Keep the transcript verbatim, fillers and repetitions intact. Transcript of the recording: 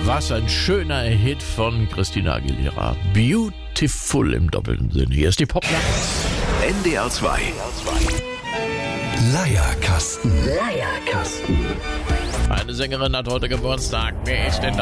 Was ein schöner Hit von Christina Aguilera. Beautiful im doppelten Sinn. Hier ist die Popnacht. N D R zwei. Leierkasten. Leierkasten. Eine Sängerin hat heute Geburtstag. Wer ist denn